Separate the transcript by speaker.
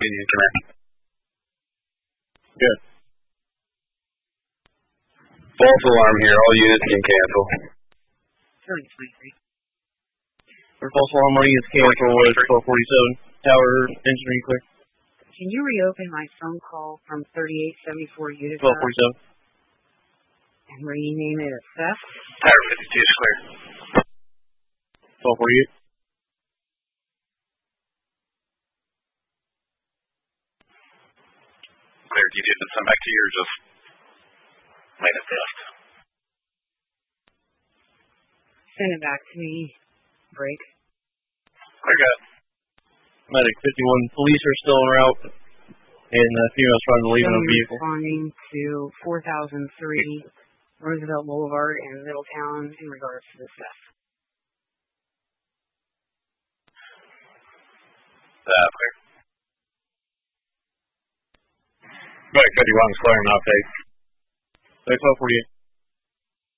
Speaker 1: Union Command.
Speaker 2: Good.
Speaker 1: False alarm here. All units can cancel.
Speaker 2: For false alarm, our units cancel was 1247. Tower, engineering clear.
Speaker 3: Can you reopen my phone call from 3874 Utica
Speaker 2: 1247.
Speaker 3: and rename it as theft?
Speaker 1: Tower 52 is clear.
Speaker 2: 1248.
Speaker 1: Clear. Do you need to send back to you or just make it theft?
Speaker 3: Send it back to me. Break.
Speaker 1: Clear, good.
Speaker 2: Medic 51. Police are still en route, and the female's trying to leave in a vehicle.
Speaker 3: Responding to 4003 Roosevelt Boulevard in Middletown in regards to this theft.
Speaker 1: Clear.
Speaker 4: Medic 51 is clear, now take.
Speaker 2: Medic 1248.